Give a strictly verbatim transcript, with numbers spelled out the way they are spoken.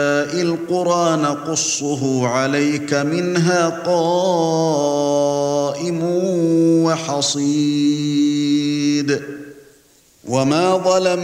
القرى نقصه عليك منها قائم وحصيد وما ظلم